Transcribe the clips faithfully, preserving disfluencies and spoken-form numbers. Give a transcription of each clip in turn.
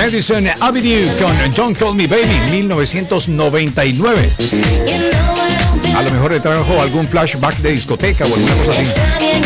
Madison Avenue con Don't Call Me Baby, mil novecientos noventa y nueve. A lo mejor le trajo algún flashback de discoteca o alguna cosa así.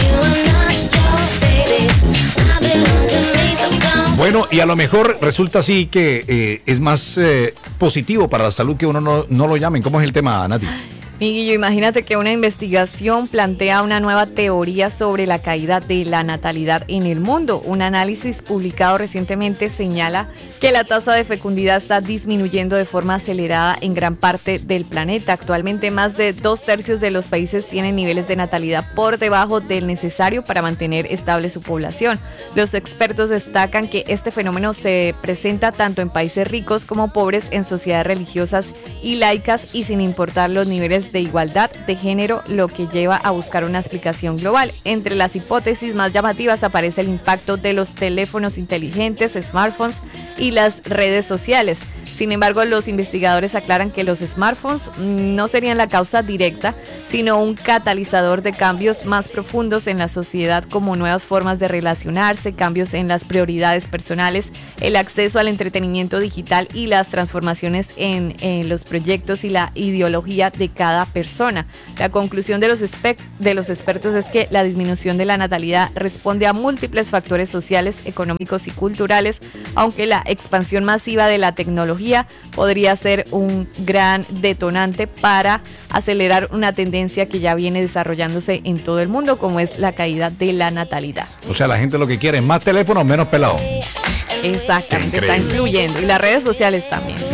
Bueno, y a lo mejor resulta así que eh, es más eh, positivo para la salud que uno no, no lo llamen. ¿Cómo es el tema, Nati? Miguelillo, imagínate que una investigación plantea una nueva teoría sobre la caída de la natalidad en el mundo. Un análisis publicado recientemente señala que la tasa de fecundidad está disminuyendo de forma acelerada en gran parte del planeta. Actualmente, más de dos tercios de los países tienen niveles de natalidad por debajo del necesario para mantener estable su población. Los expertos destacan que este fenómeno se presenta tanto en países ricos como pobres, en sociedades religiosas y laicas, y sin importar los niveles de igualdad de género, lo que lleva a buscar una explicación global. Entre las hipótesis más llamativas aparece el impacto de los teléfonos inteligentes, smartphones y las redes sociales. Sin embargo, los investigadores aclaran que los smartphones no serían la causa directa, sino un catalizador de cambios más profundos en la sociedad, como nuevas formas de relacionarse, cambios en las prioridades personales, el acceso al entretenimiento digital y las transformaciones en, en los proyectos y la ideología de cada persona. La conclusión de los, espe- de los expertos es que la disminución de la natalidad responde a múltiples factores sociales, económicos y culturales, aunque la expansión masiva de la tecnología podría ser un gran detonante para acelerar una tendencia que ya viene desarrollándose en todo el mundo, como es la caída de la natalidad. O sea, la gente lo que quiere es más teléfono, menos pelado. Exactamente, está influyendo. Y las redes sociales también.